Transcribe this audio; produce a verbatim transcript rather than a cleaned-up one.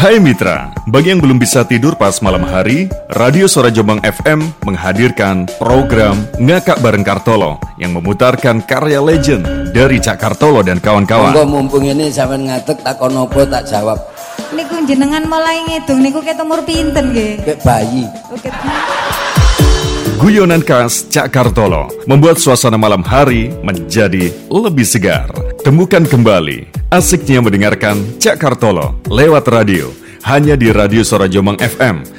Hai mitra, bagi yang belum bisa tidur pas malam hari, Radio Suara Jombang F M menghadirkan program Ngakak Bareng Kartolo yang memutarkan karya legend dari Cak Kartolo dan kawan-kawan. Monggo mumpung ini sampean ngatek takon apa tak jawab. Niku jenengan mulai ngitung niku ket umur pinten nggih? Kayak bayi. Oke. Guyonan khas Cak Kartolo membuat suasana malam hari menjadi lebih segar. Temukan kembali asiknya mendengarkan Cak Kartolo lewat radio hanya di Radio Suara Jombang F M